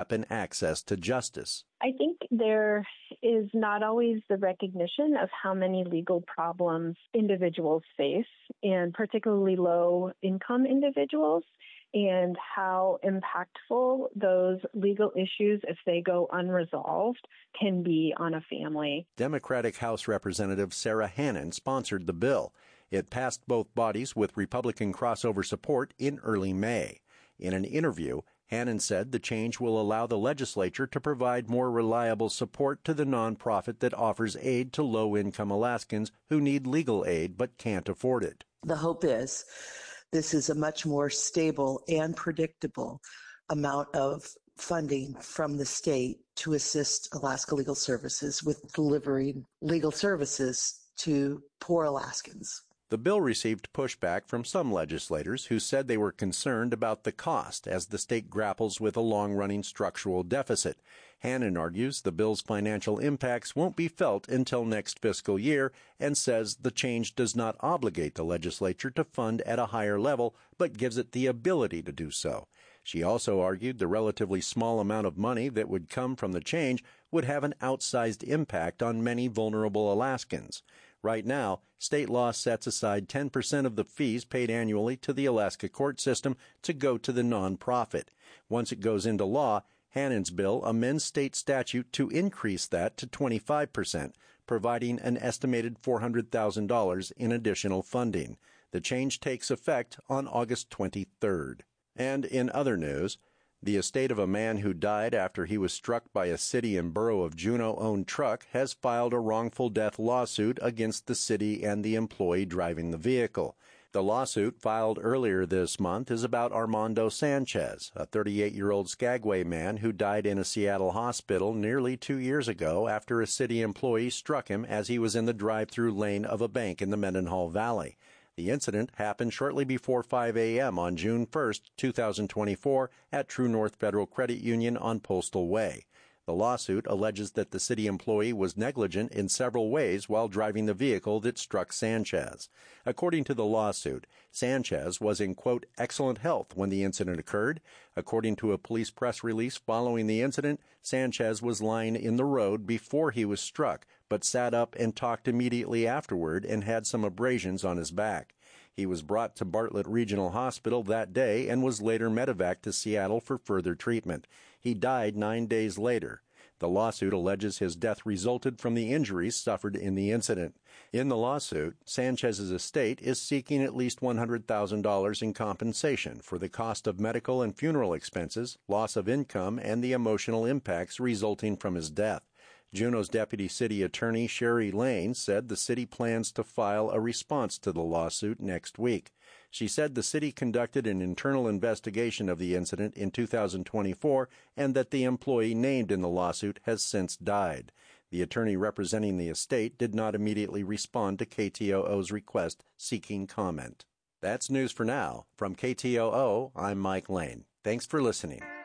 gap in access to justice. I think there is not always the recognition of how many legal problems individuals face, and particularly low-income individuals, and how impactful those legal issues, if they go unresolved, can be on a family. Democratic House Representative Sarah Hannon sponsored the bill. It passed both bodies with Republican crossover support in early May. In an interview, Hannon said the change will allow the legislature to provide more reliable support to the nonprofit that offers aid to low-income Alaskans who need legal aid but can't afford it. The hope is this is a much more stable and predictable amount of funding from the state to assist Alaska Legal Services with delivering legal services to poor Alaskans. The bill received pushback from some legislators who said they were concerned about the cost as the state grapples with a long-running structural deficit. Hannon argues the bill's financial impacts won't be felt until next fiscal year and says the change does not obligate the legislature to fund at a higher level, but gives it the ability to do so. She also argued the relatively small amount of money that would come from the change would have an outsized impact on many vulnerable Alaskans. Right now, state law sets aside 10% of the fees paid annually to the Alaska court system to go to the nonprofit. Once it goes into law, Hannon's bill amends state statute to increase that to 25%, providing an estimated $400,000 in additional funding. The change takes effect on August 23rd. And in other news, the estate of a man who died after he was struck by a city and borough of Juneau-owned truck has filed a wrongful death lawsuit against the city and the employee driving the vehicle. The lawsuit, filed earlier this month, is about Armando Sanchez, a 38-year-old Skagway man who died in a Seattle hospital nearly 2 years ago after a city employee struck him as he was in the drive-through lane of a bank in the Mendenhall Valley. The incident happened shortly before 5 a.m. on June 1, 2024, at True North Federal Credit Union on Postal Way. The lawsuit alleges that the city employee was negligent in several ways while driving the vehicle that struck Sanchez. According to the lawsuit, Sanchez was in, quote, excellent health when the incident occurred. According to a police press release following the incident, Sanchez was lying in the road before he was struck, but sat up and talked immediately afterward and had some abrasions on his back. He was brought to Bartlett Regional Hospital that day and was later medevaced to Seattle for further treatment. He died 9 days later. The lawsuit alleges his death resulted from the injuries suffered in the incident. In the lawsuit, Sanchez's estate is seeking at least $100,000 in compensation for the cost of medical and funeral expenses, loss of income, and the emotional impacts resulting from his death. Juneau's Deputy City Attorney Sherry Lane said the city plans to file a response to the lawsuit next week. She said the city conducted an internal investigation of the incident in 2024 and that the employee named in the lawsuit has since died. The attorney representing the estate did not immediately respond to KTOO's request seeking comment. That's news for now. From KTOO, I'm Mike Lane. Thanks for listening.